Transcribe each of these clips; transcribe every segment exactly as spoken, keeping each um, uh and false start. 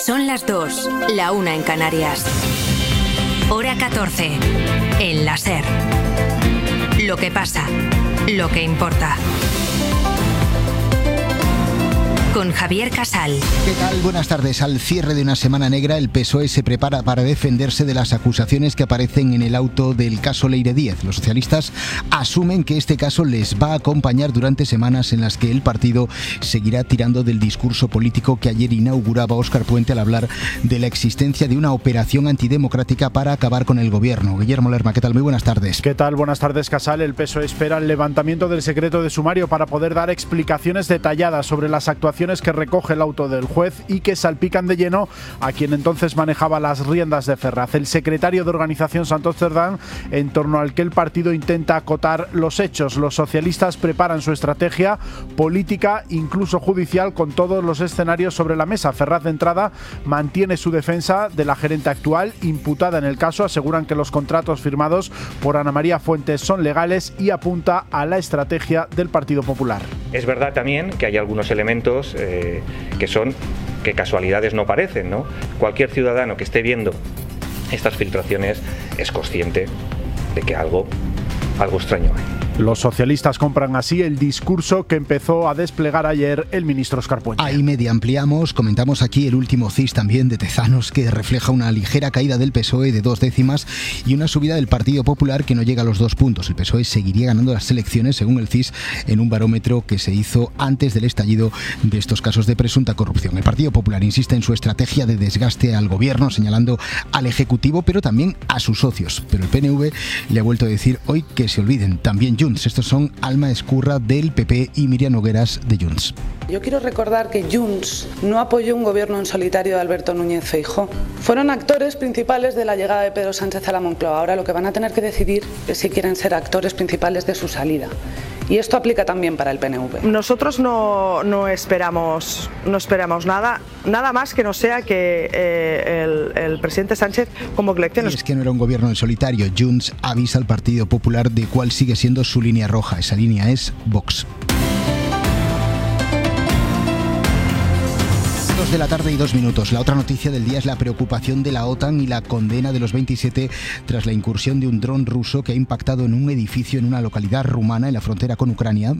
Son las dos, la una en Canarias. Hora catorce, en la SER. Lo que pasa, lo que importa. Con Javier Casal. ¿Qué tal? Buenas tardes. Al cierre de una semana negra, el P S O E se prepara para defenderse de las acusaciones que aparecen en el auto del caso Leire Díez. Los socialistas asumen que este caso les va a acompañar durante semanas en las que el partido seguirá tirando del discurso político que ayer inauguraba Óscar Puente al hablar de la existencia de una operación antidemocrática para acabar con el gobierno. Guillermo Lerma, ¿qué tal? Muy buenas tardes. ¿Qué tal? Buenas tardes, Casal. El P S O E espera el levantamiento del secreto de sumario para poder dar explicaciones detalladas sobre las actuaciones que recoge el auto del juez y que salpican de lleno a quien entonces manejaba las riendas de Ferraz, el secretario de Organización Santos Cerdán, en torno al que el partido intenta acotar los hechos. Los socialistas preparan su estrategia política, incluso judicial, con todos los escenarios sobre la mesa. Ferraz, de entrada, mantiene su defensa de la gerente actual, imputada en el caso. Aseguran que los contratos firmados por Ana María Fuentes son legales y apunta a la estrategia del Partido Popular. Es verdad también que hay algunos elementos Eh, que son que casualidades no parecen, ¿no? Cualquier ciudadano que esté viendo estas filtraciones es consciente de que algo, algo extraño hay. Los socialistas compran así el discurso que empezó a desplegar ayer el ministro Óscar Puente. Ahí media ampliamos, comentamos aquí el último C I S también de Tezanos, que refleja una ligera caída del P S O E de dos décimas y una subida del Partido Popular que no llega a los dos puntos. El P S O E seguiría ganando las elecciones, según el C I S, en un barómetro que se hizo antes del estallido de estos casos de presunta corrupción. El Partido Popular insiste en su estrategia de desgaste al gobierno, señalando al Ejecutivo, pero también a sus socios. Pero el P N V le ha vuelto a decir hoy que se olviden, también Junts. Estos son Alma Escurra del P P y Miriam Nogueras de Junts. Yo quiero recordar que Junts no apoyó un gobierno en solitario de Alberto Núñez Feijóo. Fueron actores principales de la llegada de Pedro Sánchez a la Moncloa. Ahora lo que van a tener que decidir es si quieren ser actores principales de su salida. Y esto aplica también para el P N V. Nosotros no, no esperamos no esperamos nada, nada más que no sea que eh, el, el presidente Sánchez convoque elecciones. Y es que no era un gobierno en solitario. Junts avisa al Partido Popular de cuál sigue siendo su línea roja. Esa línea es Vox. Dos de la tarde y dos minutos. La otra noticia del día es la preocupación de la OTAN y la condena de los veintisiete tras la incursión de un dron ruso que ha impactado en un edificio en una localidad rumana en la frontera con Ucrania.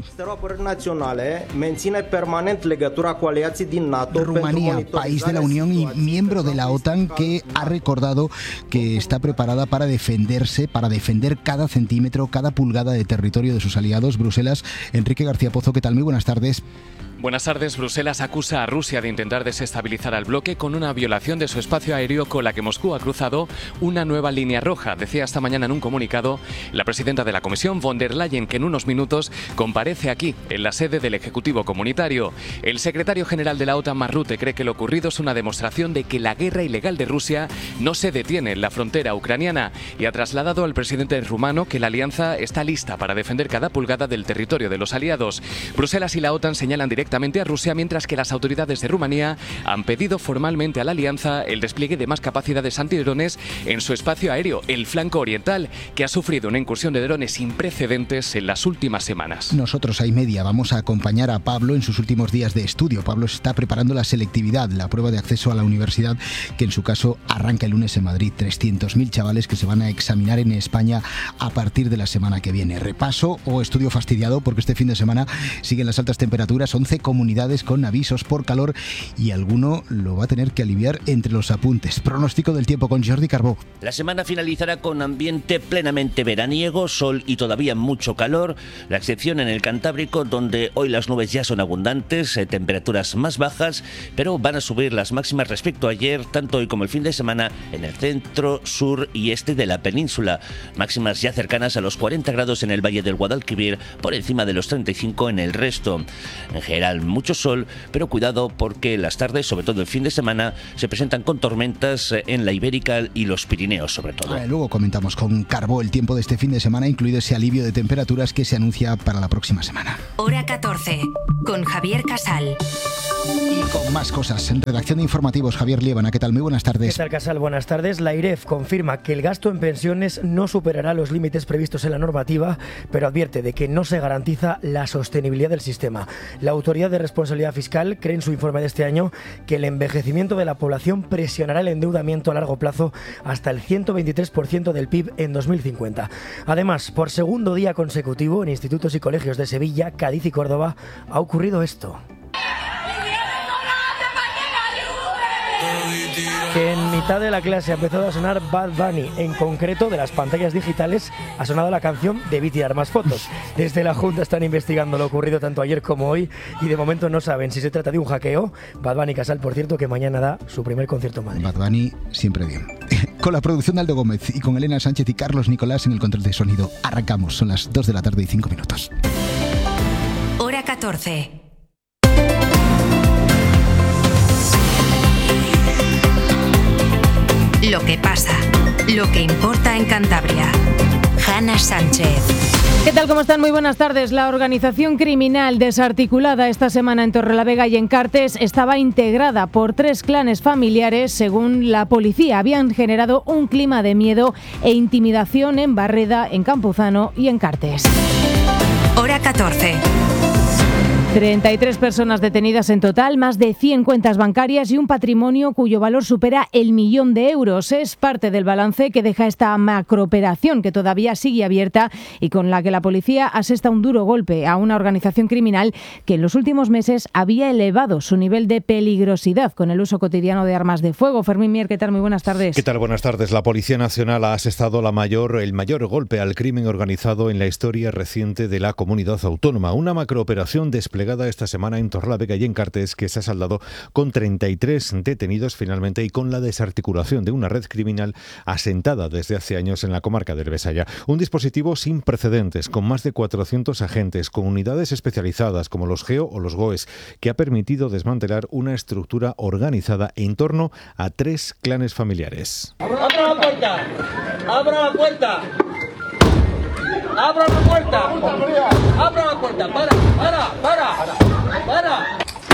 Rumanía, país de la Unión y miembro de la OTAN, que ha recordado que está preparada para defenderse, para defender cada centímetro, cada pulgada de territorio de sus aliados. Bruselas, Enrique García Pozo, ¿qué tal? Muy buenas tardes. Buenas tardes. Bruselas acusa a Rusia de intentar desestabilizar al bloque con una violación de su espacio aéreo con la que Moscú ha cruzado una nueva línea roja. Decía esta mañana en un comunicado la presidenta de la Comisión, von der Leyen, que en unos minutos comparece aquí, en la sede del Ejecutivo Comunitario. El secretario general de la OTAN, Mark Rutte, cree que lo ocurrido es una demostración de que la guerra ilegal de Rusia no se detiene en la frontera ucraniana y ha trasladado al presidente rumano que la alianza está lista para defender cada pulgada del territorio de los aliados. Bruselas y la OTAN señalan directamente a Rusia, mientras que las autoridades de Rumanía han pedido formalmente a la alianza el despliegue de más capacidades antidrones en su espacio aéreo, el flanco oriental, que ha sufrido una incursión de drones sin precedentes en las últimas semanas. Nosotros, a y media, vamos a acompañar a Pablo en sus últimos días de estudio. Pablo está preparando la selectividad, la prueba de acceso a la universidad, que en su caso arranca el lunes en Madrid. trescientos mil chavales que se van a examinar en España a partir de la semana que viene. Repaso o estudio fastidiado, porque este fin de semana siguen las altas temperaturas, once comunidades con avisos por calor y alguno lo va a tener que aliviar entre los apuntes. Pronóstico del tiempo con Jordi Carbó. La semana finalizará con ambiente plenamente veraniego, sol y todavía mucho calor, la excepción en el Cantábrico, donde hoy las nubes ya son abundantes, eh, temperaturas más bajas, pero van a subir las máximas respecto a ayer, tanto hoy como el fin de semana, en el centro, sur y este de la península. Máximas ya cercanas a los cuarenta grados en el Valle del Guadalquivir, por encima de los treinta y cinco en el resto. En general, mucho sol, pero cuidado porque las tardes, sobre todo el fin de semana, se presentan con tormentas en la Ibérica y los Pirineos, sobre todo. Vale, luego comentamos con Carbó el tiempo de este fin de semana, incluido ese alivio de temperaturas que se anuncia para la próxima semana. Hora catorce, con Javier Casal. Y con más cosas, en redacción de informativos, Javier Liébana, ¿qué tal? Muy buenas tardes. ¿Qué tal, Casal? Buenas tardes. La IREF confirma que el gasto en pensiones no superará los límites previstos en la normativa, pero advierte de que no se garantiza la sostenibilidad del sistema. La autoridad Autoridad de Responsabilidad Fiscal cree en su informe de este año que el envejecimiento de la población presionará el endeudamiento a largo plazo hasta el ciento veintitrés por ciento del P I B en dos mil cincuenta. Además, por segundo día consecutivo en institutos y colegios de Sevilla, Cádiz y Córdoba ha ocurrido esto. Que en mitad de la clase ha empezado a sonar Bad Bunny. En concreto, de las pantallas digitales ha sonado la canción Debí tirar más fotos. Desde la Junta están investigando lo ocurrido tanto ayer como hoy y de momento no saben si se trata de un hackeo. Bad Bunny Casal, por cierto, que mañana da su primer concierto en Madrid. Bad Bunny siempre bien. Con la producción de Aldo Gómez y con Elena Sánchez y Carlos Nicolás en el control de sonido. Arrancamos, son las dos de la tarde y cinco minutos. Hora catorce. Lo que pasa, lo que importa en Cantabria. Hanna Sánchez. ¿Qué tal? ¿Cómo están? Muy buenas tardes. La organización criminal desarticulada esta semana en Torrelavega y en Cartes estaba integrada por tres clanes familiares. Según la policía, habían generado un clima de miedo e intimidación en Barreda, en Campuzano y en Cartes. Hora catorce. treinta y tres personas detenidas en total, más de cien cuentas bancarias y un patrimonio cuyo valor supera el millón de euros. Es parte del balance que deja esta macrooperación que todavía sigue abierta y con la que la policía asesta un duro golpe a una organización criminal que en los últimos meses había elevado su nivel de peligrosidad con el uso cotidiano de armas de fuego. Fermín Mier, ¿qué tal? Muy buenas tardes. ¿Qué tal? Buenas tardes. La Policía Nacional ha asestado la mayor, el mayor golpe al crimen organizado en la historia reciente de la comunidad autónoma. Una macrooperación desplegada esta semana en Torrelavega y en Cartes que se ha saldado con treinta y tres detenidos finalmente y con la desarticulación de una red criminal asentada desde hace años en la comarca del Besaya. Un dispositivo sin precedentes, con más de cuatrocientos agentes, con unidades especializadas como los GEO o los GOES, que ha permitido desmantelar una estructura organizada en torno a tres clanes familiares. ¡Abra la puerta! ¡Abra la puerta! ¡Abra la puerta! ¡Abra la puerta! ¡Para! ¡Para! ¡Para! ¡Para!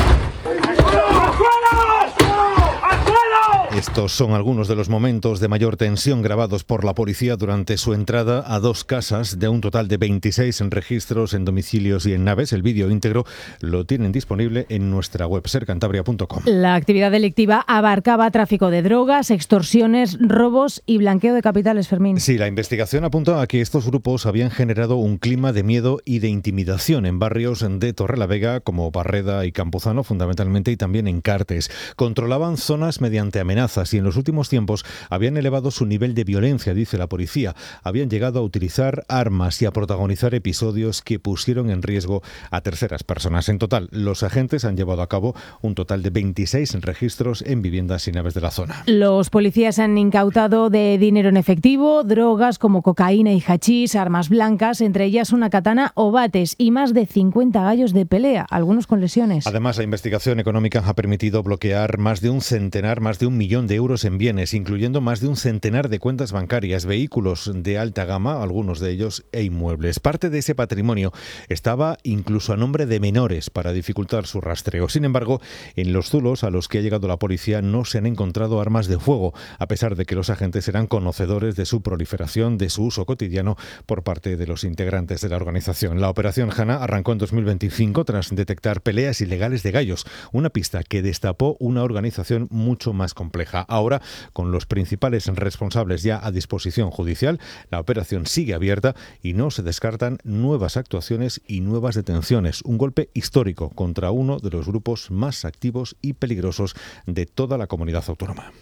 Estos son algunos de los momentos de mayor tensión grabados por la policía durante su entrada a dos casas de un total de veintiséis en registros en domicilios y en naves. El vídeo íntegro lo tienen disponible en nuestra web ser cantabria punto com. La actividad delictiva abarcaba tráfico de drogas, extorsiones, robos y blanqueo de capitales, Fermín. Sí, la investigación apunta a que estos grupos habían generado un clima de miedo y de intimidación en barrios de Torrelavega como Barreda y Campuzano fundamentalmente y también en Cartes. Controlaban zonas mediante amenazas y en los últimos tiempos habían elevado su nivel de violencia, dice la policía. Habían llegado a utilizar armas y a protagonizar episodios que pusieron en riesgo a terceras personas. En total, los agentes han llevado a cabo un total de veintiséis registros en viviendas y naves de la zona. Los policías han incautado de dinero en efectivo, drogas como cocaína y hachís, armas blancas, entre ellas una katana o bates y más de cincuenta gallos de pelea, algunos con lesiones. Además, la investigación económica ha permitido bloquear más de un centenar, más de un millón de euros en bienes, incluyendo más de un centenar de cuentas bancarias, vehículos de alta gama, algunos de ellos, e inmuebles. Parte de ese patrimonio estaba incluso a nombre de menores para dificultar su rastreo. Sin embargo, en los zulos a los que ha llegado la policía no se han encontrado armas de fuego, a pesar de que los agentes eran conocedores de su proliferación, de su uso cotidiano por parte de los integrantes de la organización. La operación Hanna arrancó en dos mil veinticinco tras detectar peleas ilegales de gallos, una pista que destapó una organización mucho más compleja. Ahora, con los principales responsables ya a disposición judicial, la operación sigue abierta y no se descartan nuevas actuaciones y nuevas detenciones. Un golpe histórico contra uno de los grupos más activos y peligrosos de toda la comunidad autónoma.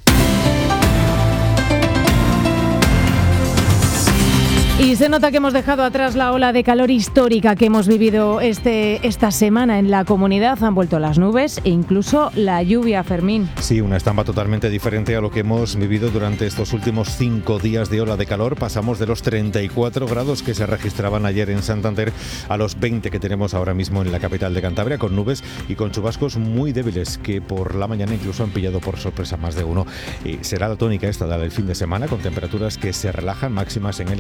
Y se nota que hemos dejado atrás la ola de calor histórica que hemos vivido este, esta semana en la comunidad. Han vuelto las nubes e incluso la lluvia, Fermín. Sí, una estampa totalmente diferente a lo que hemos vivido durante estos últimos cinco días de ola de calor. Pasamos de los treinta y cuatro grados que se registraban ayer en Santander a los veinte que tenemos ahora mismo en la capital de Cantabria, con nubes y con chubascos muy débiles que por la mañana incluso han pillado por sorpresa más de uno. Y será la tónica esta del fin de semana, con temperaturas que se relajan, máximas en el entorno de los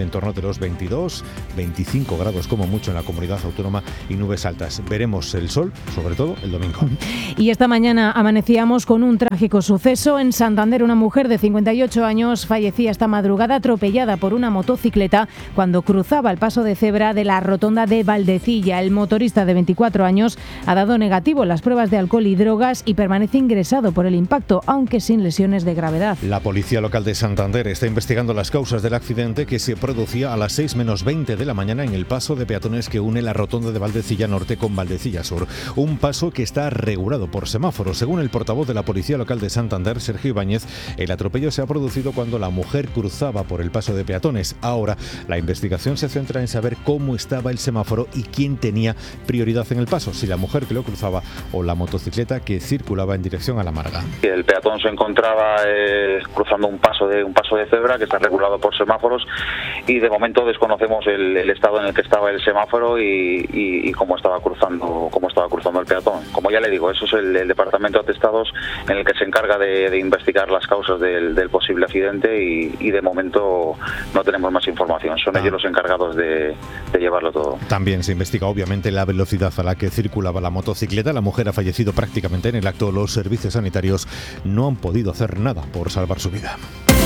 los veintidós, veinticinco grados como mucho en la comunidad autónoma y nubes altas. Veremos el sol, sobre todo el domingo. Y esta mañana amanecíamos con un trágico suceso. En Santander, una mujer de cincuenta y ocho años fallecía esta madrugada atropellada por una motocicleta cuando cruzaba el paso de cebra de la rotonda de Valdecilla. El motorista de veinticuatro años ha dado negativo en las pruebas de alcohol y drogas y permanece ingresado por el impacto, aunque sin lesiones de gravedad. La policía local de Santander está investigando las causas del accidente que se producía a las seis menos veinte de la mañana en el paso de peatones que une la rotonda de Valdecilla Norte con Valdecilla Sur. Un paso que está regulado por semáforos. Según el portavoz de la policía local de Santander, Sergio Ibáñez, el atropello se ha producido cuando la mujer cruzaba por el paso de peatones. Ahora, la investigación se centra en saber cómo estaba el semáforo y quién tenía prioridad en el paso, si la mujer que lo cruzaba o la motocicleta que circulaba en dirección a la Marga. El peatón se encontraba eh, cruzando un paso de un paso de cebra que está regulado por semáforos y de momento desconocemos el, el estado en el que estaba el semáforo y, y, y cómo estaba cruzando cómo estaba cruzando el peatón. Como ya le digo, eso es el, el departamento de atestados en el que se encarga de, de investigar las causas del, del posible accidente y, y de momento no tenemos más información. Son ah. ellos los encargados de, de llevarlo todo. También se investiga obviamente la velocidad a la que circulaba la motocicleta. La mujer ha fallecido prácticamente en el acto. Los servicios sanitarios no han podido hacer nada por salvar su vida.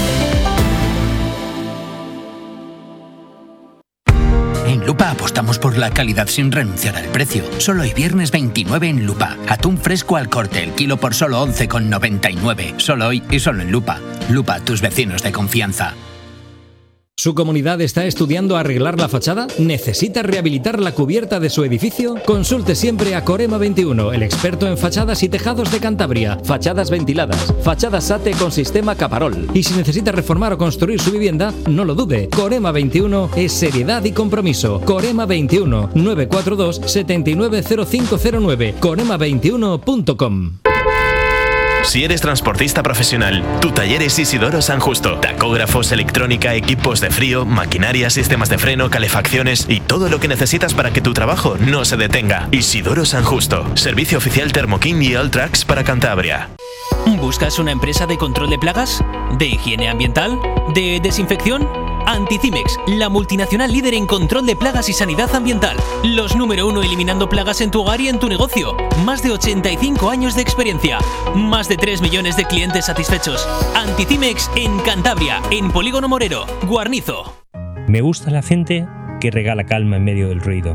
En Lupa apostamos por la calidad sin renunciar al precio. Solo hoy viernes veintinueve en Lupa. Atún fresco al corte, el kilo por solo once con noventa y nueve. Solo hoy y solo en Lupa. Lupa, tus vecinos de confianza. ¿Su comunidad está estudiando arreglar la fachada? ¿Necesita rehabilitar la cubierta de su edificio? Consulte siempre a Corema veintiuno, el experto en fachadas y tejados de Cantabria. Fachadas ventiladas, fachadas S A T E con sistema Caparol. Y si necesita reformar o construir su vivienda, no lo dude. Corema veintiuno es seriedad y compromiso. Corema veintiuno, nueve cuatro dos, siete nueve cero cinco cero nueve. corema veintiuno punto com. Si eres transportista profesional, tu taller es Isidoro San Justo. Tacógrafos, electrónica, equipos de frío, maquinaria, sistemas de freno, calefacciones y todo lo que necesitas para que tu trabajo no se detenga. Isidoro San Justo. Servicio oficial Thermoking y Alltrax para Cantabria. ¿Buscas una empresa de control de plagas? ¿De higiene ambiental? ¿De desinfección? Anticimex, la multinacional líder en control de plagas y sanidad ambiental. Los número uno eliminando plagas en tu hogar y en tu negocio. Más de ochenta y cinco años de experiencia. Más de tres millones de clientes satisfechos. Anticimex en Cantabria, en Polígono Morero, Guarnizo. Me gusta la gente que regala calma en medio del ruido.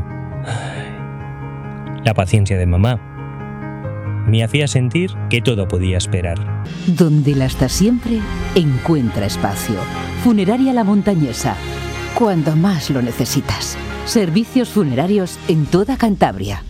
La paciencia de mamá me hacía sentir que todo podía esperar. Donde la hasta siempre encuentra espacio. Funeraria La Montañesa. Cuando más lo necesitas. Servicios funerarios en toda Cantabria.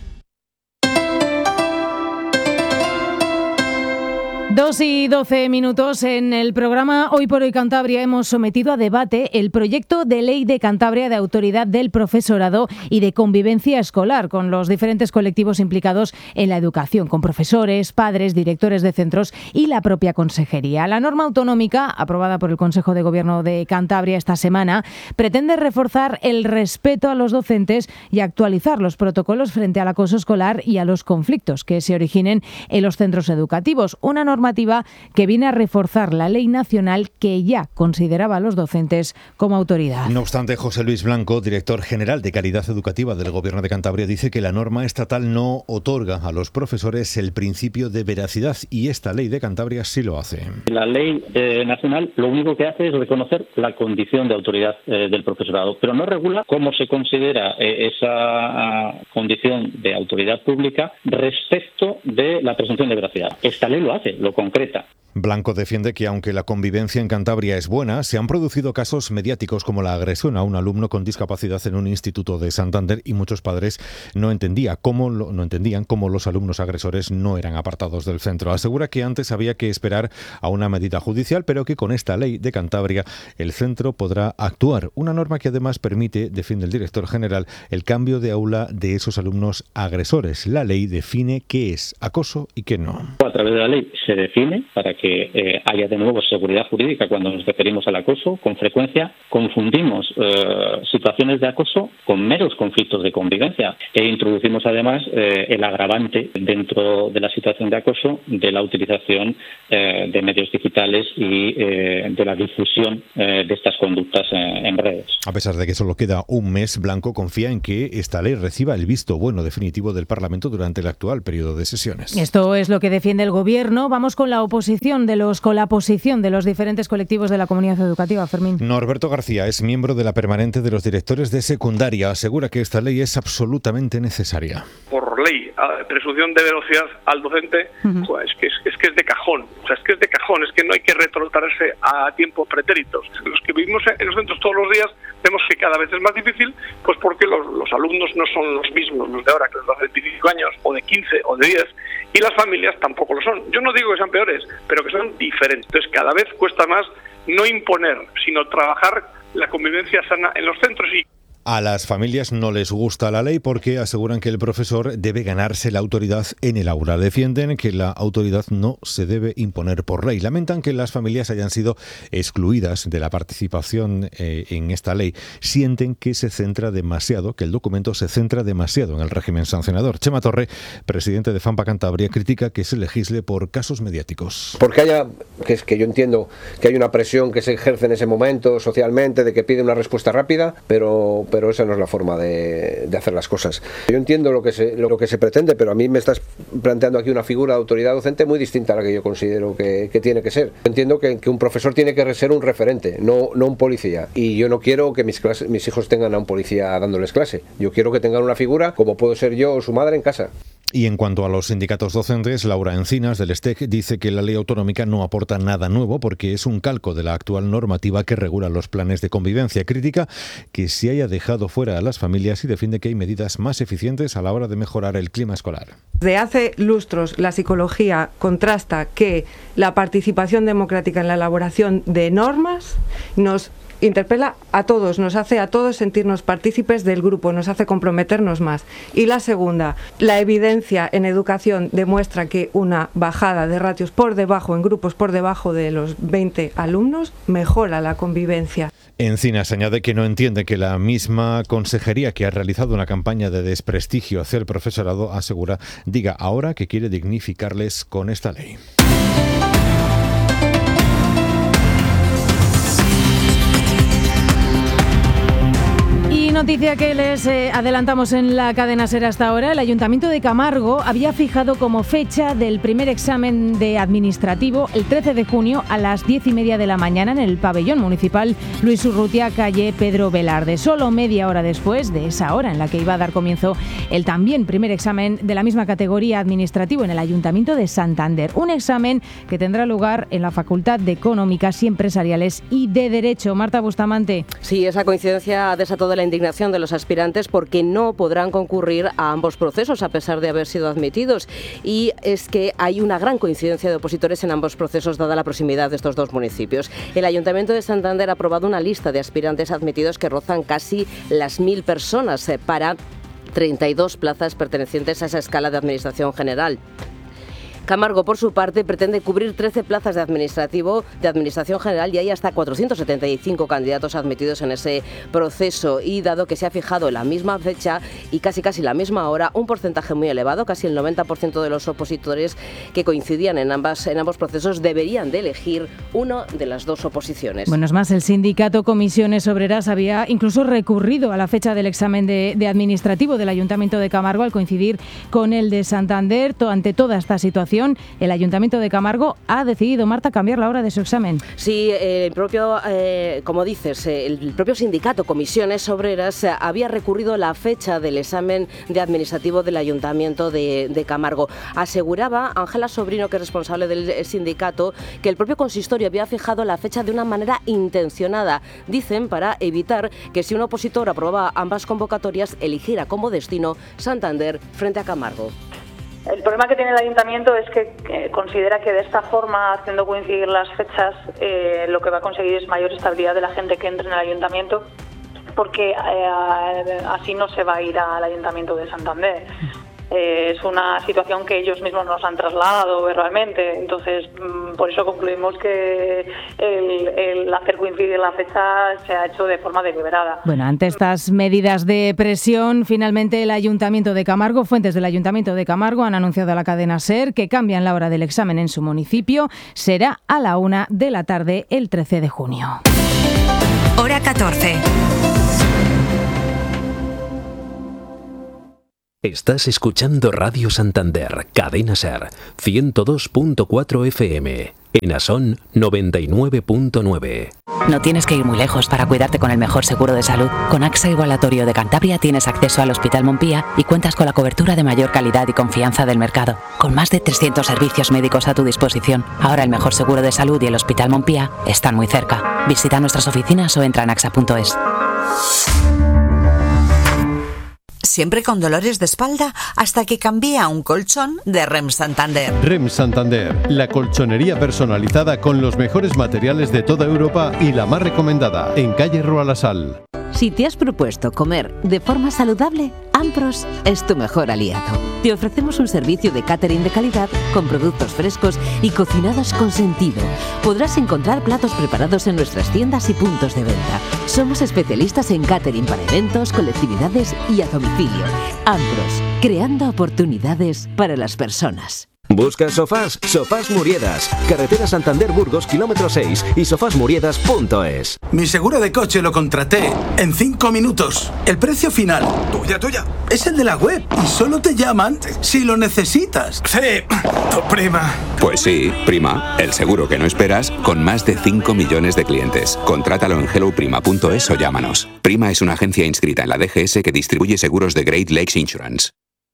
Dos y doce minutos en el programa Hoy por Hoy Cantabria hemos sometido a debate el proyecto de ley de Cantabria de autoridad del profesorado y de convivencia escolar con los diferentes colectivos implicados en la educación, con profesores, padres, directores de centros y la propia consejería. La norma autonómica, aprobada por el Consejo de Gobierno de Cantabria esta semana, pretende reforzar el respeto a los docentes y actualizar los protocolos frente al acoso escolar y a los conflictos que se originen en los centros educativos. Una norma normativa que viene a reforzar la ley nacional que ya consideraba a los docentes como autoridad. No obstante, José Luis Blanco, director general de Calidad Educativa del Gobierno de Cantabria, dice que la norma estatal no otorga a los profesores el principio de veracidad y esta ley de Cantabria sí lo hace. La ley eh, nacional lo único que hace es reconocer la condición de autoridad eh, del profesorado, pero no regula cómo se considera eh, esa uh, condición de autoridad pública respecto de la presunción de veracidad. Esta ley lo hace, lo concreta. Blanco defiende que aunque la convivencia en Cantabria es buena, se han producido casos mediáticos como la agresión a un alumno con discapacidad en un instituto de Santander y muchos padres no, entendía cómo lo, no entendían cómo los alumnos agresores no eran apartados del centro. Asegura que antes había que esperar a una medida judicial, pero que con esta ley de Cantabria el centro podrá actuar. Una norma que además permite, defiende el director general, el cambio de aula de esos alumnos agresores. La ley define qué es acoso y qué no. A través de la ley se define para que que eh, haya de nuevo seguridad jurídica cuando nos referimos al acoso. Con frecuencia confundimos eh, situaciones de acoso con meros conflictos de convivencia e introducimos además eh, el agravante dentro de la situación de acoso de la utilización eh, de medios digitales y eh, de la difusión eh, de estas conductas eh, en redes. A pesar de que solo queda un mes, Blanco confía en que esta ley reciba el visto bueno definitivo del Parlamento durante el actual periodo de sesiones. Esto es lo que defiende el Gobierno. Vamos con la oposición de los, con la posición de los diferentes colectivos de la comunidad educativa. Fermín. Norberto García es miembro de la permanente de los directores de secundaria. Asegura que esta ley es absolutamente necesaria. Por ley, presunción de veracidad al docente, uh-huh. pues, es, que es, es que es de cajón. O sea, es que es de cajón. Es que no hay que retrotraerse a tiempos pretéritos. Los que vivimos en los centros todos los días vemos que cada vez es más difícil, pues porque los, los alumnos no son los mismos, los de ahora, que los de hace veinticinco años, o de quince, o de diez, y las familias tampoco lo son. Yo no digo que sean peores, pero que son diferentes. Entonces cada vez cuesta más no imponer, sino trabajar la convivencia sana en los centros. Y a las familias no les gusta la ley porque aseguran que el profesor debe ganarse la autoridad en el aula. Defienden que la autoridad no se debe imponer por ley. Lamentan que las familias hayan sido excluidas de la participación eh, en esta ley. Sienten que se centra demasiado, que el documento se centra demasiado en el régimen sancionador. Chema Torre, presidente de FAMPA Cantabria, critica que se legisle por casos mediáticos. Porque haya, que es que yo entiendo que hay una presión que se ejerce en ese momento socialmente de que pide una respuesta rápida, pero pero esa no es la forma de, de hacer las cosas. Yo entiendo lo que, se, lo que se pretende, pero a mí me estás planteando aquí una figura de autoridad docente muy distinta a la que yo considero que, que tiene que ser. Entiendo que, que un profesor tiene que ser un referente, no, no un policía. Y yo no quiero que mis, clases, mis hijos tengan a un policía dándoles clase. Yo quiero que tengan una figura como puedo ser yo o su madre en casa. Y en cuanto a los sindicatos docentes, Laura Encinas del S T E C dice que la ley autonómica no aporta nada nuevo porque es un calco de la actual normativa que regula los planes de convivencia. Critica que se haya dejado fuera a las familias y defiende que hay medidas más eficientes a la hora de mejorar el clima escolar. Desde hace lustros la psicología contrasta que la participación democrática en la elaboración de normas nos interpela a todos, nos hace a todos sentirnos partícipes del grupo, nos hace comprometernos más. Y la segunda, la evidencia en educación demuestra que una bajada de ratios por debajo, en grupos por debajo de los veinte alumnos, mejora la convivencia. Encinas añade que no entiende que la misma consejería que ha realizado una campaña de desprestigio hacia el profesorado, asegura, diga ahora que quiere dignificarles con esta ley. Noticia que les eh, adelantamos en la cadena SER hasta ahora. El Ayuntamiento de Camargo había fijado como fecha del primer examen de administrativo el trece de junio a las diez y media de la mañana en el pabellón municipal Luis Urrutia, calle Pedro Velarde. Solo media hora después de esa hora en la que iba a dar comienzo el también primer examen de la misma categoría administrativo en el Ayuntamiento de Santander. Un examen que tendrá lugar en la Facultad de Económicas y Empresariales y de Derecho. Marta Bustamante. Sí, esa coincidencia ha desatado la indignación de los aspirantes porque no podrán concurrir a ambos procesos a pesar de haber sido admitidos, y es que hay una gran coincidencia de opositores en ambos procesos dada la proximidad de estos dos municipios. El Ayuntamiento de Santander ha aprobado una lista de aspirantes admitidos que rozan casi las mil personas para treinta y dos plazas pertenecientes a esa escala de Administración General. Camargo, por su parte, pretende cubrir trece plazas de administrativo de Administración General y hay hasta cuatrocientos setenta y cinco candidatos admitidos en ese proceso. Y dado que se ha fijado la misma fecha y casi casi la misma hora, un porcentaje muy elevado, casi el noventa por ciento de los opositores que coincidían en, ambas, en ambos procesos deberían de elegir una de las dos oposiciones. Bueno, es más, el sindicato Comisiones Obreras había incluso recurrido a la fecha del examen de, de administrativo del Ayuntamiento de Camargo al coincidir con el de Santander. Ante toda esta situación, el Ayuntamiento de Camargo ha decidido, Marta, cambiar la hora de su examen. Sí, el propio, eh, como dices, el propio sindicato Comisiones Obreras había recurrido la fecha del examen de administrativo del Ayuntamiento de, de Camargo. Aseguraba Ángela Sobrino, que es responsable del sindicato, que el propio consistorio había fijado la fecha de una manera intencionada, dicen, para evitar que si un opositor aprobaba ambas convocatorias, eligiera como destino Santander frente a Camargo. El problema que tiene el ayuntamiento es que eh, considera que de esta forma, haciendo coincidir las fechas, eh, lo que va a conseguir es mayor estabilidad de la gente que entre en el ayuntamiento, porque eh, así no se va a ir al Ayuntamiento de Santander. eh, es una situación que ellos mismos nos han trasladado verbalmente. Entonces, por eso concluimos que el, el hacer coincidir la fecha se ha hecho de forma deliberada. Bueno, ante estas medidas de presión, finalmente el Ayuntamiento de Camargo, fuentes del Ayuntamiento de Camargo han anunciado a la cadena SER que cambian la hora del examen en su municipio. Será a la una de la tarde el trece de junio. Hora catorce. Estás escuchando Radio Santander, Cadena SER, ciento dos punto cuatro F M. En Asón, noventa y nueve punto nueve. No tienes que ir muy lejos para cuidarte con el mejor seguro de salud. Con AXA Igualatorio de Cantabria tienes acceso al Hospital Montpía y cuentas con la cobertura de mayor calidad y confianza del mercado. Con más de trescientos servicios médicos a tu disposición, ahora el mejor seguro de salud y el Hospital Montpía están muy cerca. Visita nuestras oficinas o entra en axa punto es. Siempre con dolores de espalda hasta que cambié a un colchón de REM Santander. REM Santander, la colchonería personalizada con los mejores materiales de toda Europa y la más recomendada, en calle Rualasal. Si te has propuesto comer de forma saludable, Ampros es tu mejor aliado. Te ofrecemos un servicio de catering de calidad con productos frescos y cocinados con sentido. Podrás encontrar platos preparados en nuestras tiendas y puntos de venta. Somos especialistas en catering para eventos, colectividades y a domicilio. Ampros, creando oportunidades para las personas. ¿Buscas sofás? Sofás Muriedas. Carretera Santander-Burgos, kilómetro seis y sofás muriedas punto es. Mi seguro de coche lo contraté en cinco minutos. El precio final, tuya, tuya, es el de la web y solo te llaman si lo necesitas. Sí, prima. Pues sí, prima, el seguro que no esperas con más de cinco millones de clientes. Contrátalo en hello prima punto es o llámanos. Prima es una agencia inscrita en la D G S que distribuye seguros de Great Lakes Insurance.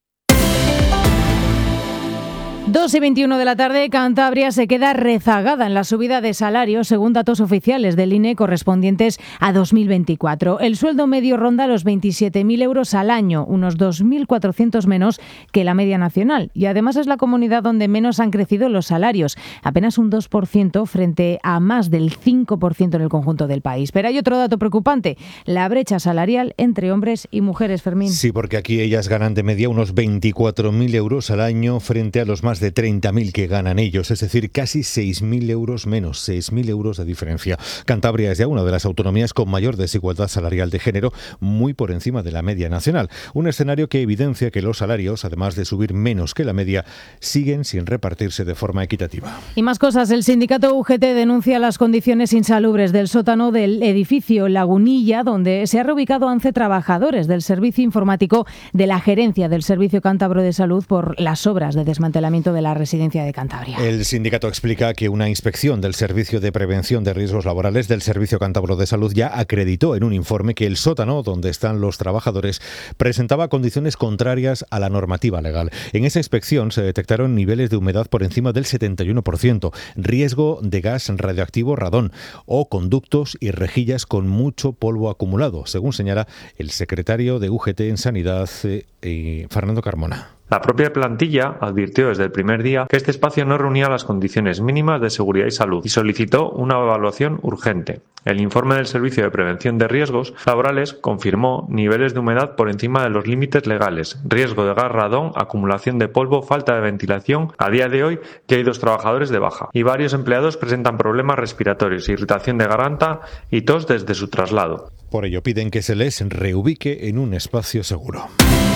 dos y veintiuno de la tarde, Cantabria se queda rezagada en la subida de salarios según datos oficiales del I N E correspondientes a dos mil veinticuatro. El sueldo medio ronda los veintisiete mil euros al año, unos dos mil cuatrocientos menos que la media nacional. Y además es la comunidad donde menos han crecido los salarios, apenas un dos por ciento frente a más del cinco por ciento en el conjunto del país. Pero hay otro dato preocupante, la brecha salarial entre hombres y mujeres, Fermín. Sí, porque aquí ellas ganan de media unos veinticuatro mil euros al año frente a los más de treinta mil que ganan ellos, es decir, casi seis mil euros menos, seis mil euros de diferencia. Cantabria es ya una de las autonomías con mayor desigualdad salarial de género, muy por encima de la media nacional. Un escenario que evidencia que los salarios, además de subir menos que la media, siguen sin repartirse de forma equitativa. Y más cosas, el sindicato U G T denuncia las condiciones insalubres del sótano del edificio Lagunilla, donde se ha reubicado a once trabajadores del servicio informático de la gerencia del Servicio Cántabro de Salud por las obras de desmantelamiento de la residencia de Cantabria. El sindicato explica que una inspección del Servicio de Prevención de Riesgos Laborales del Servicio Cántabro de Salud ya acreditó en un informe que el sótano donde están los trabajadores presentaba condiciones contrarias a la normativa legal. En esa inspección se detectaron niveles de humedad por encima del setenta y uno por ciento, riesgo de gas radioactivo radón o conductos y rejillas con mucho polvo acumulado, según señala el secretario de U G T en Sanidad, eh, Fernando Carmona. La propia plantilla advirtió desde el primer día que este espacio no reunía las condiciones mínimas de seguridad y salud y solicitó una evaluación urgente. El informe del Servicio de Prevención de Riesgos Laborales confirmó niveles de humedad por encima de los límites legales, riesgo de gas radón, acumulación de polvo, falta de ventilación. A día de hoy ya hay dos trabajadores de baja y varios empleados presentan problemas respiratorios, irritación de garganta y tos desde su traslado. Por ello piden que se les reubique en un espacio seguro.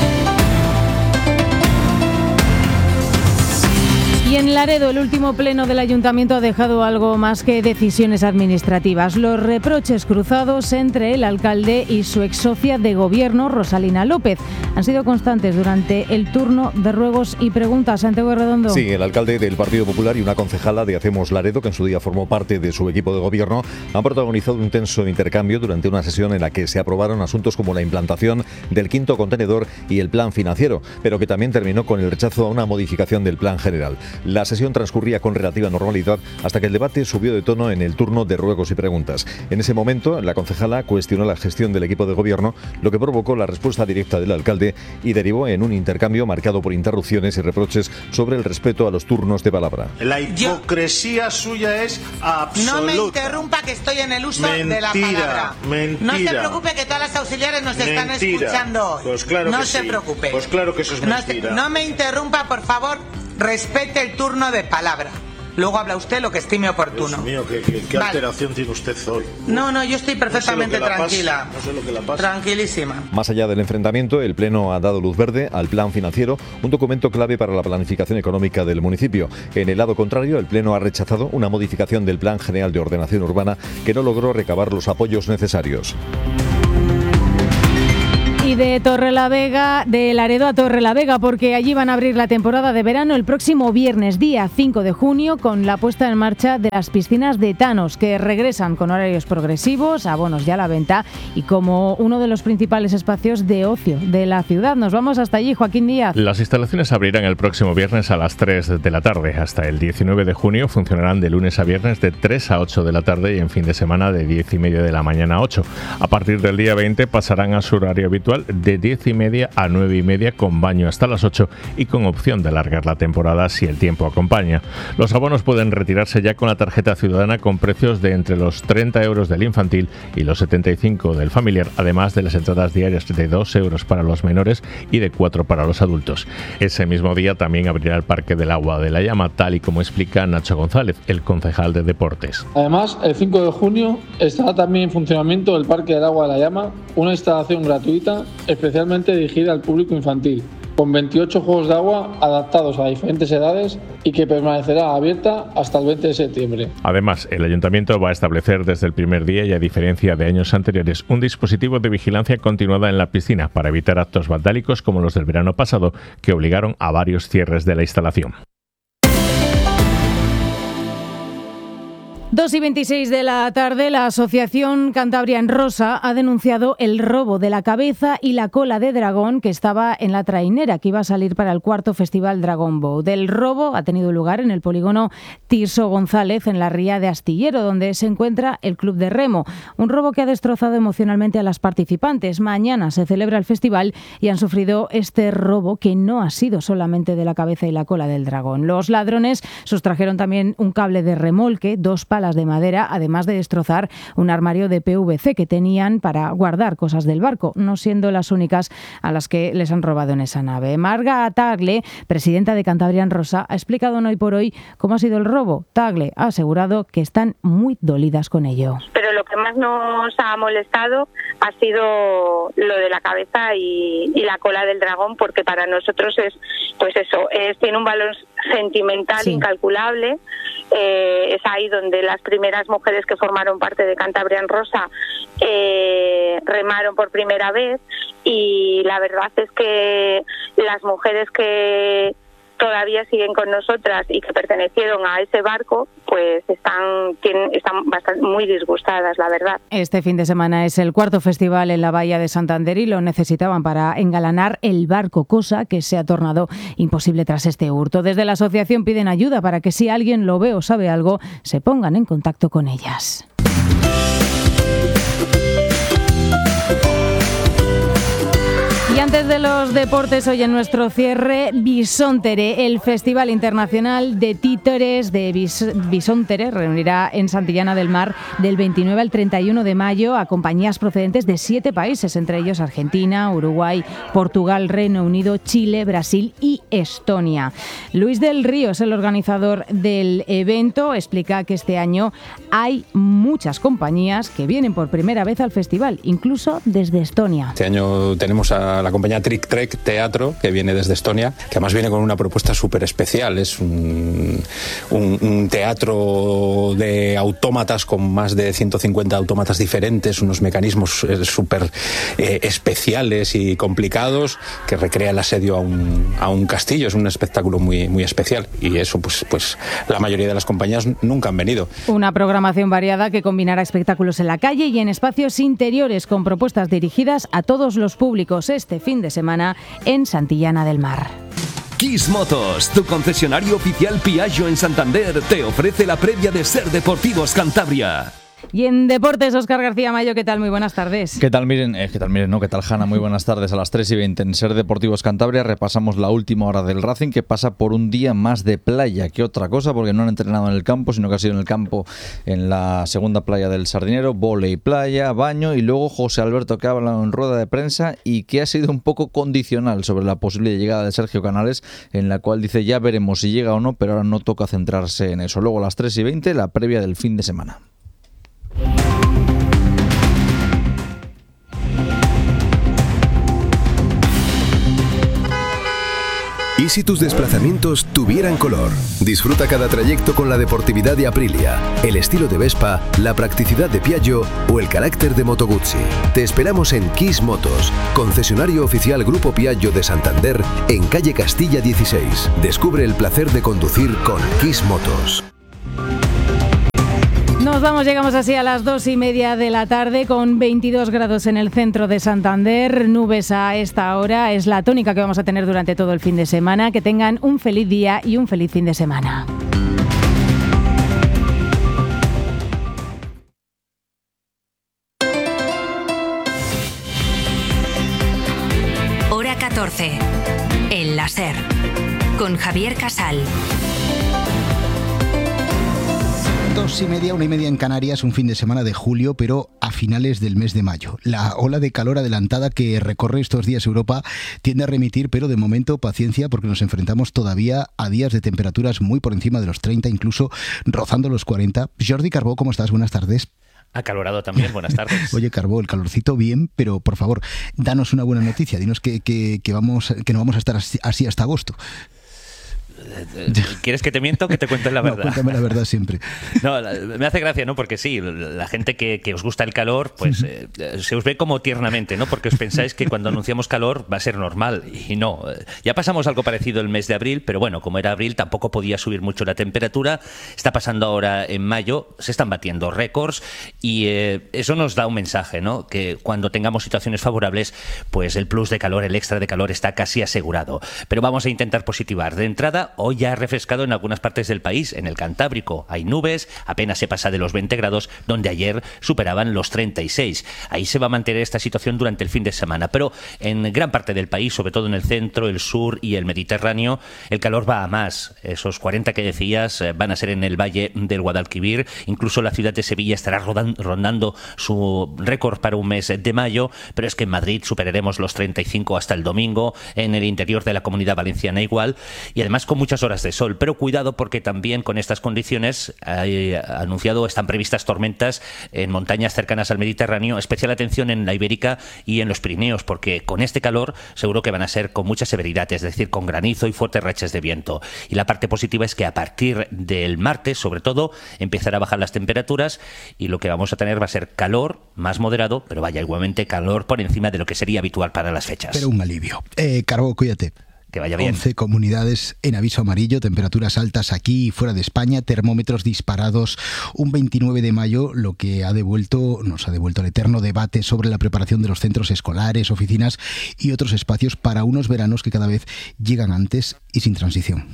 Y en Laredo, el último pleno del Ayuntamiento ha dejado algo más que decisiones administrativas. Los reproches cruzados entre el alcalde y su exsocia de gobierno, Rosalina López, han sido constantes durante el turno de ruegos y preguntas. Santiago Redondo. Sí, el alcalde del Partido Popular y una concejala de Hacemos Laredo, que en su día formó parte de su equipo de gobierno, han protagonizado un intenso intercambio durante una sesión en la que se aprobaron asuntos como la implantación del quinto contenedor y el plan financiero, pero que también terminó con el rechazo a una modificación del plan general. La sesión transcurría con relativa normalidad hasta que el debate subió de tono en el turno de ruegos y preguntas. En ese momento, la concejala cuestionó la gestión del equipo de gobierno, lo que provocó la respuesta directa del alcalde y derivó en un intercambio marcado por interrupciones y reproches sobre el respeto a los turnos de palabra. La hipocresía Yo... suya es absoluta. No me interrumpa, que estoy en el uso mentira, de la palabra. Mentira. No se preocupe, que todas las auxiliares nos mentira. están escuchando hoy. Pues claro no que se sí. preocupe. Pues claro que eso es mentira. No, no me interrumpa, por favor, respete el turno de palabra. Luego habla usted lo que estime oportuno. Dios mío, qué, qué, qué vale. alteración tiene usted hoy. No, no, yo estoy perfectamente no sé tranquila. Pasa, no sé lo que la pasa. Tranquilísima. Más allá del enfrentamiento, el Pleno ha dado luz verde al plan financiero, un documento clave para la planificación económica del municipio. En el lado contrario, el Pleno ha rechazado una modificación del Plan General de Ordenación Urbana que no logró recabar los apoyos necesarios. Y de Torrelavega, de Laredo a Torrelavega, porque allí van a abrir la temporada de verano el próximo viernes, día cinco de junio, con la puesta en marcha de las piscinas de Thanos, que regresan con horarios progresivos, abonos ya a la venta y como uno de los principales espacios de ocio de la ciudad. Nos vamos hasta allí, Joaquín Díaz. Las instalaciones abrirán el próximo viernes a las tres de la tarde. Hasta el diecinueve de junio funcionarán de lunes a viernes de tres a ocho de la tarde y en fin de semana de diez y media de la mañana a ocho. A partir del día veinte pasarán a su horario habitual de diez y media a nueve y media con baño hasta las ocho y con opción de alargar la temporada si el tiempo acompaña. Los abonos pueden retirarse ya con la tarjeta ciudadana con precios de entre los treinta euros del infantil y los setenta y cinco del familiar, además de las entradas diarias de dos euros para los menores y de cuatro para los adultos. Ese mismo día también abrirá el Parque del Agua de la Llama, tal y como explica Nacho González, el concejal de Deportes. Además, el cinco de junio estará también en funcionamiento el Parque del Agua de la Llama, una instalación gratuita especialmente dirigida al público infantil, con veintiocho juegos de agua adaptados a diferentes edades y que permanecerá abierta hasta el veinte de septiembre. Además, el ayuntamiento va a establecer desde el primer día y a diferencia de años anteriores un dispositivo de vigilancia continuada en la piscina para evitar actos vandálicos como los del verano pasado que obligaron a varios cierres de la instalación. dos y veintiséis de la tarde, la Asociación Cantabria en Rosa ha denunciado el robo de la cabeza y la cola de dragón que estaba en la trainera que iba a salir para el cuarto Festival Dragon Boat. El robo ha tenido lugar en el polígono Tirso González, en la ría de Astillero, donde se encuentra el Club de Remo. Un robo que ha destrozado emocionalmente a las participantes. Mañana se celebra el festival y han sufrido este robo que no ha sido solamente de la cabeza y la cola del dragón. Los ladrones sustrajeron también un cable de remolque, dos palas de madera, además de destrozar un armario de P V C que tenían para guardar cosas del barco, no siendo las únicas a las que les han robado en esa nave. Marga Tagle, presidenta de Cantabria en Rosa, ha explicado en Hoy por Hoy cómo ha sido el robo. Tagle ha asegurado que están muy dolidas con ello. Pero lo que más nos ha molestado ha sido lo de la cabeza y, y la cola del dragón, porque para nosotros es, pues eso, es, tiene un valor sentimental sí. incalculable. Eh, es ahí donde las primeras mujeres que formaron parte de Cantabria en Rosa eh, remaron por primera vez, y la verdad es que las mujeres que todavía siguen con nosotras y que pertenecieron a ese barco, pues están, tienen, están bastante, muy disgustadas, la verdad. Este fin de semana es el cuarto festival en la Bahía de Santander y lo necesitaban para engalanar el barco, cosa que se ha tornado imposible tras este hurto. Desde la asociación piden ayuda para que si alguien lo ve o sabe algo, se pongan en contacto con ellas. Y antes de los deportes, hoy en nuestro cierre, Bisontere, el Festival Internacional de Títeres de Bis- Bisontere, reunirá en Santillana del Mar del veintinueve al treinta y uno de mayo a compañías procedentes de siete países, entre ellos Argentina, Uruguay, Portugal, Reino Unido, Chile, Brasil y Estonia. Luis del Río es el organizador del evento, explica que este año hay muchas compañías que vienen por primera vez al festival, incluso desde Estonia. Este año tenemos a la compañía Trick Trek Teatro, que viene desde Estonia, que además viene con una propuesta súper especial. Es un, un, un teatro de autómatas con más de ciento cincuenta autómatas diferentes, unos mecanismos súper eh, especiales y complicados, que recrea el asedio a un, a un castillo. Es un espectáculo muy, muy especial, y eso pues, pues la mayoría de las compañías nunca han venido. Una programación variada que combinará espectáculos en la calle y en espacios interiores, con propuestas dirigidas a todos los públicos, este fin de semana en Santillana del Mar. Kiss Motos, tu concesionario oficial Piaggio en Santander, te ofrece la previa de Ser Deportivos Cantabria. Y en Deportes, Óscar García Mayo, ¿qué tal? Muy buenas tardes. ¿Qué tal, miren? Eh, ¿Qué tal, miren? No, ¿qué tal, Hanna? Muy buenas tardes. A las tres y veinte en Ser Deportivos Cantabria repasamos la última hora del Racing, que pasa por un día más de playa que otra cosa, porque no han entrenado en el campo, sino que ha sido en el campo en la segunda playa del Sardinero, vóley, playa, baño, y luego José Alberto, que ha hablado en rueda de prensa y que ha sido un poco condicional sobre la posible llegada de Sergio Canales, en la cual dice ya veremos si llega o no, pero ahora no toca centrarse en eso. Luego a las tres y veinte, la previa del fin de semana. ¿Y si tus desplazamientos tuvieran color? Disfruta cada trayecto con la deportividad de Aprilia, el estilo de Vespa, la practicidad de Piaggio o el carácter de Moto Guzzi. Te esperamos en Kiss Motos, concesionario oficial Grupo Piaggio de Santander, en calle Castilla dieciséis. Descubre el placer de conducir con Kiss Motos. Nos vamos, llegamos así a las dos y media de la tarde con veintidós grados en el centro de Santander, nubes a esta hora, es la tónica que vamos a tener durante todo el fin de semana. Que tengan un feliz día y un feliz fin de semana. Hora catorce, en la SER, con Javier Casal. Dos y media, una y media en Canarias, un fin de semana de julio, pero a finales del mes de mayo. La ola de calor adelantada que recorre estos días Europa tiende a remitir, pero de momento paciencia, porque nos enfrentamos todavía a días de temperaturas muy por encima de los treinta, incluso rozando los cuarenta. Jordi Carbó, ¿cómo estás? Buenas tardes. Acalorado también, buenas tardes. Oye, Carbó, el calorcito bien, pero por favor, danos una buena noticia. Dinos que, que, que, vamos, que no vamos a estar así, así hasta agosto. ¿Quieres que te miento o que te cuente la verdad? No, cuéntame la verdad siempre. No, la, me hace gracia, ¿no? Porque sí, la gente que, que os gusta el calor, pues eh, se os ve como tiernamente, ¿no? Porque os pensáis que cuando anunciamos calor va a ser normal, y no. Ya pasamos algo parecido el mes de abril, pero bueno, como era abril tampoco podía subir mucho la temperatura. Está pasando ahora en mayo, se están batiendo récords, y eh, eso nos da un mensaje, ¿no? Que cuando tengamos situaciones favorables, pues el plus de calor, el extra de calor está casi asegurado. Pero vamos a intentar positivar. De entrada, hoy ya ha refrescado en algunas partes del país. En el Cantábrico hay nubes, apenas se pasa de los veinte grados, donde ayer superaban los treinta y seis. Ahí se va a mantener esta situación durante el fin de semana, pero en gran parte del país, sobre todo en el centro, el sur y el Mediterráneo, el calor va a más. Esos cuarenta que decías van a ser en el valle del Guadalquivir. Incluso la ciudad de Sevilla estará rondando su récord para un mes de mayo, pero es que en Madrid superaremos los treinta y cinco hasta el domingo, en el interior de la Comunidad Valenciana igual, y además con muchas horas de sol. Pero cuidado, porque también con estas condiciones hay anunciado, están previstas tormentas en montañas cercanas al Mediterráneo. Especial atención en la Ibérica y en los Pirineos, porque con este calor seguro que van a ser con mucha severidad, es decir, con granizo y fuertes rachas de viento. Y la parte positiva es que a partir del martes, sobre todo, empezará a bajar las temperaturas, y lo que vamos a tener va a ser calor más moderado, pero vaya, igualmente calor por encima de lo que sería habitual para las fechas. Pero un alivio. Eh, Carbó, cuídate. Que vaya bien. once comunidades en aviso amarillo, temperaturas altas aquí y fuera de España, termómetros disparados. Un veintinueve de mayo, lo que ha devuelto, nos ha devuelto el eterno debate sobre la preparación de los centros escolares, oficinas y otros espacios para unos veranos que cada vez llegan antes y sin transición.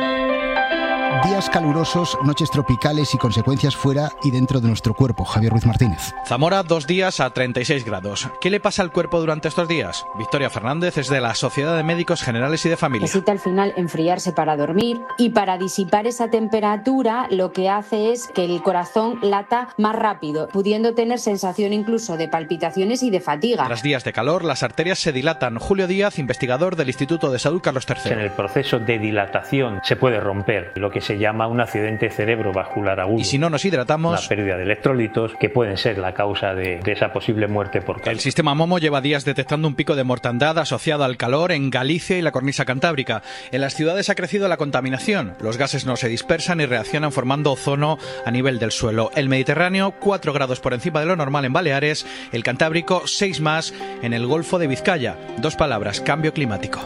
Días calurosos, noches tropicales y consecuencias fuera y dentro de nuestro cuerpo. Javier Ruiz Martínez. Zamora, dos días a treinta y seis grados. ¿Qué le pasa al cuerpo durante estos días? Victoria Fernández es de la Sociedad de Médicos Generales y de Familia. Necesita al final enfriarse para dormir, y para disipar esa temperatura lo que hace es que el corazón lata más rápido, pudiendo tener sensación incluso de palpitaciones y de fatiga. Tras días de calor, las arterias se dilatan. Julio Díaz, investigador del Instituto de Salud Carlos tercero. En el proceso de dilatación se puede romper lo que se llama un accidente cerebrovascular agudo. Y si no nos hidratamos, la pérdida de electrolitos, que pueden ser la causa de, de esa posible muerte por calor. El sistema Momo lleva días detectando un pico de mortandad asociado al calor en Galicia y la cornisa cantábrica. En las ciudades ha crecido la contaminación. Los gases no se dispersan y reaccionan formando ozono a nivel del suelo. El Mediterráneo, cuatro grados por encima de lo normal en Baleares. El Cantábrico, seis más en el Golfo de Vizcaya. Dos palabras: cambio climático.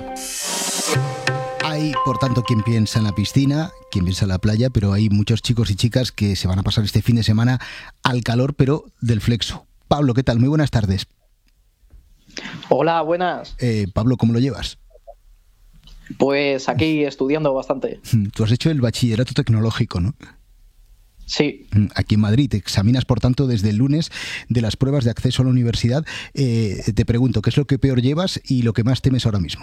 Hay, por tanto, quien piensa en la piscina, quien piensa en la playa, pero hay muchos chicos y chicas que se van a pasar este fin de semana al calor, pero del flexo. Pablo, ¿qué tal? Muy buenas tardes. Hola, buenas. Eh, Pablo, ¿cómo lo llevas? Pues aquí estudiando bastante. Tú has hecho el bachillerato tecnológico, ¿no? Sí. Aquí en Madrid. Te examinas, por tanto, desde el lunes de las pruebas de acceso a la universidad. Eh, te pregunto, ¿qué es lo que peor llevas y lo que más temes ahora mismo?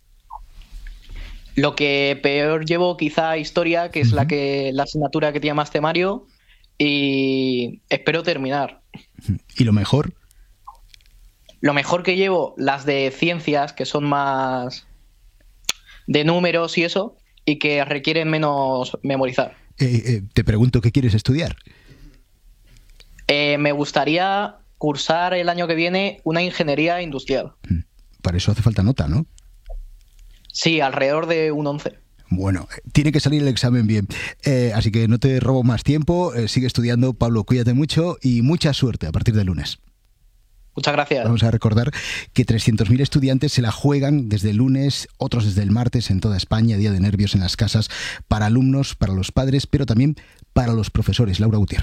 Lo que peor llevo quizá historia, que es uh-huh. la que la asignatura que tiene más temario, y espero terminar. ¿Y lo mejor? Lo mejor que llevo, las de ciencias, que son más de números y eso, y que requieren menos memorizar. Eh, eh, te pregunto, ¿qué quieres estudiar? Eh, me gustaría cursar el año que viene una ingeniería industrial. Para eso hace falta nota, ¿no? Sí, alrededor de un once. Bueno, tiene que salir el examen bien. Eh, así que no te robo más tiempo. Eh, sigue estudiando, Pablo, cuídate mucho y mucha suerte a partir del lunes. Muchas gracias. Vamos a recordar que trescientos mil estudiantes se la juegan desde el lunes, otros desde el martes en toda España, día de nervios en las casas para alumnos, para los padres, pero también para los profesores. Laura Gutiérrez.